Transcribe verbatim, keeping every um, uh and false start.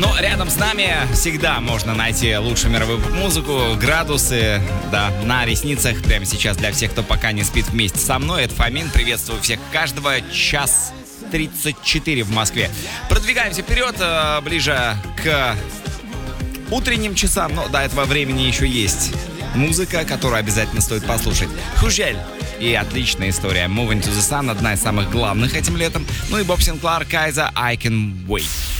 Но рядом с нами всегда можно найти лучшую мировую музыку, градусы, да, на ресницах. Прямо сейчас для всех, кто пока не спит вместе со мной. Это Фомин. Приветствую всех каждого. Час тридцать четыре в Москве. Продвигаемся вперед, ближе к утренним часам. Но до этого времени еще есть музыка, которую обязательно стоит послушать. Хужель. И отличная история. Moving to the Sun, одна из самых главных этим летом. Ну и Боб Синклар, Кайза, I Can Wait.